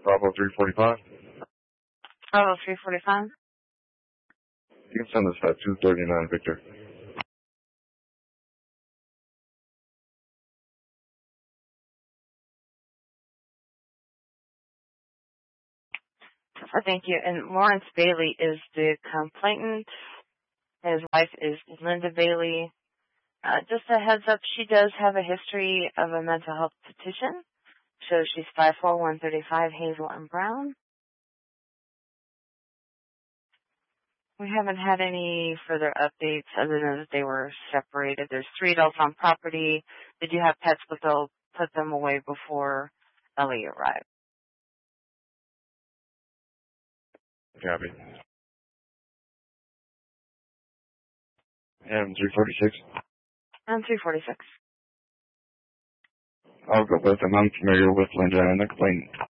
Bravo 345. Bravo 345. You can send this at 239, Victor. Thank you. And Lawrence Bailey is the complainant. His wife is Linda Bailey. Just a heads up, she does have a history of a mental health petition. So she's 54135 Hazel and Brown. We haven't had any further updates other than that they were separated. There's 3 adults on property. They do have pets, but they'll put them away before Ellie arrived. Copy. And 346. And 346. I'll go with them. I'm familiar with Linda and the complainant.